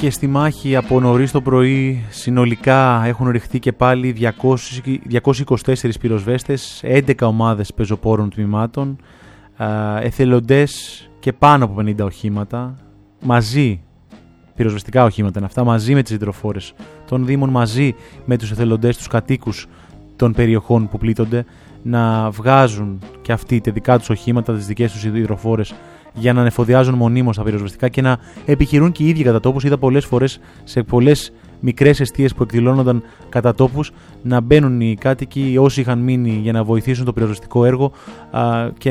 Και στη μάχη από νωρίς το πρωί συνολικά έχουν ρηχθεί και πάλι 224 πυροσβέστες, 11 ομάδες πεζοπόρων τμήματων, εθελοντές και πάνω από 50 οχήματα, μαζί, πυροσβεστικά οχήματα είναι αυτά, μαζί με τις υδροφόρες των Δήμων, μαζί με τους εθελοντές, τους κατοίκους των περιοχών που πλήττονται, να βγάζουν και αυτοί τα δικά τους οχήματα, τις δικές τους υδροφόρες, για να ανεφοδιάζουν μονίμως τα πυροσβεστικά και να επιχειρούν και οι ίδιοι κατά τόπους. Είδα πολλές φορές σε πολλές μικρές εστίες που εκδηλώνονταν κατά τόπους να μπαίνουν οι κάτοικοι, όσοι είχαν μείνει, για να βοηθήσουν το πυροσβεστικό έργο και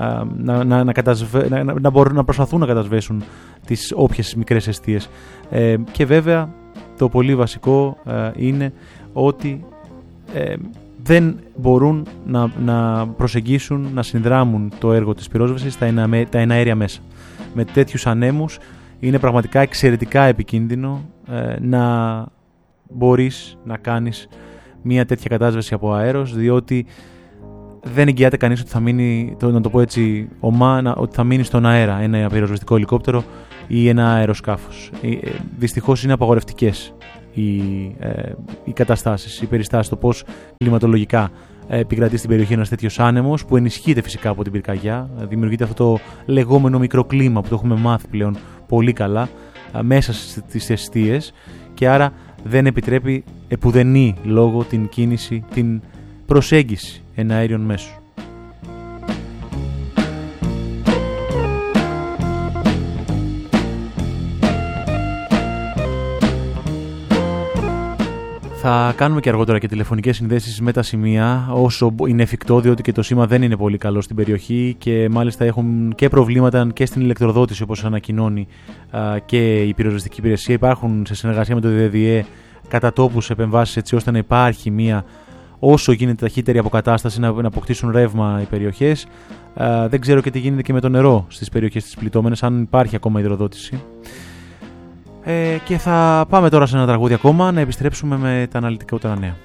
να προσπαθούν να κατασβέσουν τις όποιες μικρές εστίες. Και βέβαια το πολύ βασικό είναι ότι δεν μπορούν να προσεγγίσουν, να συνδράμουν το έργο της πυρόσβεσης τα εναέρια μέσα. Με τέτοιους ανέμους είναι πραγματικά εξαιρετικά επικίνδυνο να μπορείς να κάνεις μια τέτοια κατάσβεση από αέρος, διότι δεν εγγυάται κανείς ότι θα μείνει, να το πω έτσι ότι θα μείνει στον αέρα ένα πυροσβεστικό ελικόπτερο ή ένα αεροσκάφος. Δυστυχώς είναι απαγορευτικές οι καταστάσεις, οι περιστάσεις, το πώς κλιματολογικά επικρατεί στην περιοχή ένας τέτοιος άνεμος, που ενισχύεται φυσικά από την πυρκαγιά. Δημιουργείται αυτό το λεγόμενο μικροκλίμα που το έχουμε μάθει πλέον πολύ καλά μέσα στις εστίες, και άρα δεν επιτρέπει επουδενή λόγο την κίνηση, την προσέγγιση εναέριων μέσων. Θα κάνουμε και αργότερα και τηλεφωνικές συνδέσεις με τα σημεία όσο είναι εφικτό, διότι και το σήμα δεν είναι πολύ καλό στην περιοχή και μάλιστα έχουν και προβλήματα και στην ηλεκτροδότηση, όπως ανακοινώνει και η πυροσβεστική υπηρεσία. Υπάρχουν σε συνεργασία με το ΔΔΕ κατά τόπους επεμβάσεις, έτσι ώστε να υπάρχει μια όσο γίνεται ταχύτερη αποκατάσταση, να αποκτήσουν ρεύμα οι περιοχές. Δεν ξέρω και τι γίνεται και με το νερό στις περιοχές τις πληττόμενες, αν υπάρχει ακόμα υδροδότηση. Και θα πάμε τώρα σε ένα τραγούδι ακόμα, να επιστρέψουμε με τα αναλυτικότερα νέα.